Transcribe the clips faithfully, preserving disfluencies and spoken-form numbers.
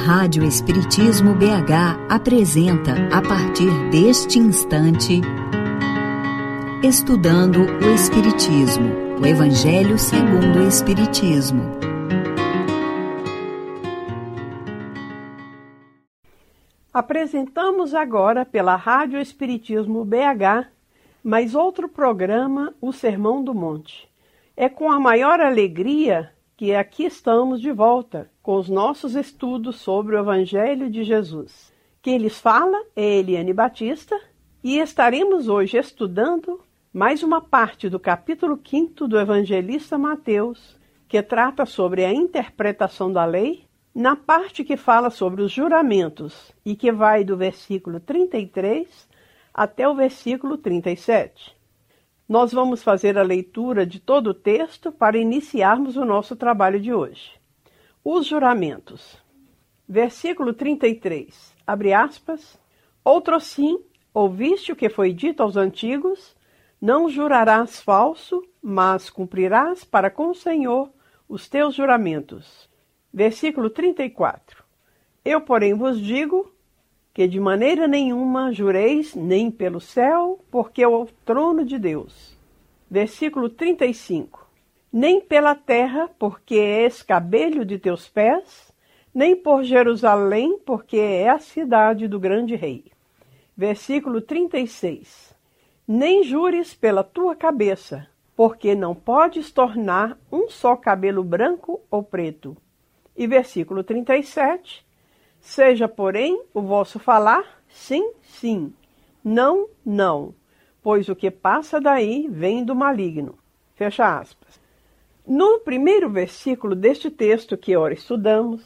Rádio Espiritismo B H apresenta, a partir deste instante, Estudando o Espiritismo, o Evangelho segundo o Espiritismo. Apresentamos agora pela Rádio Espiritismo B H mais outro programa, o Sermão do Monte. É com a maior alegria que aqui estamos de volta com os nossos estudos sobre o Evangelho de Jesus. Quem lhes fala é Eliane Batista e estaremos hoje estudando mais uma parte do capítulo quinto do Evangelista Mateus, que trata sobre a interpretação da lei, na parte que fala sobre os juramentos e que vai do versículo trinta e três até o versículo trinta e sete. Nós vamos fazer a leitura de todo o texto para iniciarmos o nosso trabalho de hoje. Os juramentos. Versículo trinta e três, abre aspas. Outrossim, ouviste o que foi dito aos antigos, não jurarás falso, mas cumprirás para com o Senhor os teus juramentos. Versículo trinta e quatro. Eu, porém, vos digo que de maneira nenhuma jureis nem pelo céu, porque é o trono de Deus. Versículo trinta e cinco. Nem pela terra, porque é escabelho de teus pés, nem por Jerusalém, porque é a cidade do grande rei. Versículo trinta e seis. Nem jures pela tua cabeça, porque não podes tornar um só cabelo branco ou preto. E versículo trinta e sete. Seja, porém, o vosso falar, sim, sim, não, não, pois o que passa daí vem do maligno. Fecha aspas. No primeiro versículo deste texto que ora estudamos,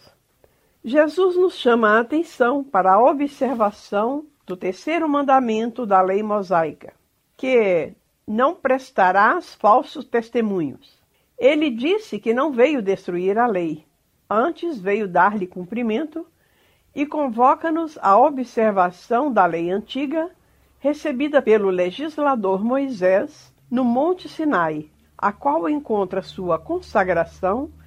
Jesus nos chama a atenção para a observação do terceiro mandamento da lei mosaica, que é: não prestarás falsos testemunhos. Ele disse que não veio destruir a lei, antes veio dar-lhe cumprimento, e convoca-nos à observação da lei antiga, recebida pelo legislador Moisés no Monte Sinai, a qual encontra sua consagração